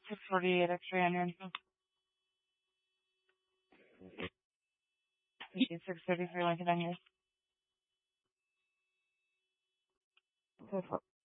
648 X-ray on your info. 633 Lincoln on yours.